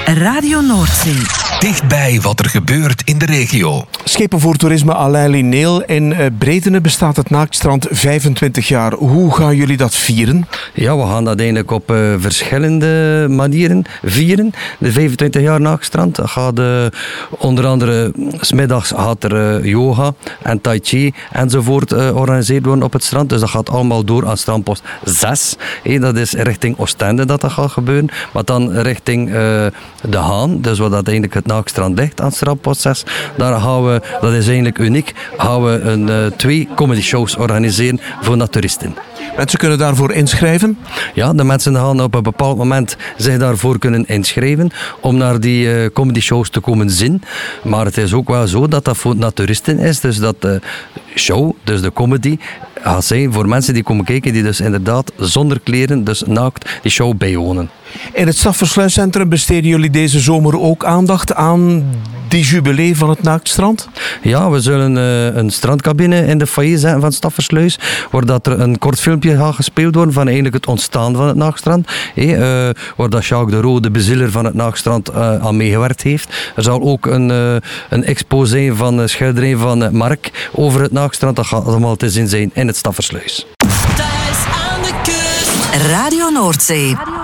Radio Noordzee. Dichtbij wat er gebeurt in de regio. Schepen voor toerisme Alain Lineel. In Bredene bestaat het Naaktstrand 25 jaar. Hoe gaan jullie dat vieren? Ja, we gaan dat eigenlijk op verschillende manieren vieren. De 25 jaar Naaktstrand. Dat gaat onder andere 's middags gaat er yoga en tai chi enzovoort georganiseerd worden op het strand. Dus dat gaat allemaal door aan strandpost 6. Dat is richting Oostende dat gaat gebeuren. Maar dan richting De Haan. Dus wat dat eigenlijk het Naaktstrand ligt aan strandpost 6. Daar gaan we, dat is eigenlijk uniek, gaan we 2 comedy shows organiseren voor naturisten. Mensen kunnen daarvoor inschrijven? Ja, de mensen gaan op een bepaald moment zich daarvoor kunnen inschrijven om naar die comedy shows te komen zien. Maar het is ook wel zo dat dat voor naturisten is. Dus dat de show, dus de comedy, gaat zijn voor mensen die komen kijken die dus inderdaad zonder kleren, dus naakt, die show bijwonen. In het Staffersluiscentrum besteden jullie deze zomer ook aandacht aan die jubilee van het Naaktstrand? Ja, we zullen een strandcabine in de foyer zetten van Staffersluis, waar dat er een kort filmpje gaat gespeeld worden van eigenlijk het ontstaan van het Naaktstrand. Waar dat Jacques de Roo, de bezieler van het Naaktstrand, aan meegewerkt heeft. Er zal ook een expo zijn van schilderijen van Mark over het Naaktstrand. Dat gaat allemaal te zien zijn in het Staffersluis. Thuis aan de kust. Radio Noordzee.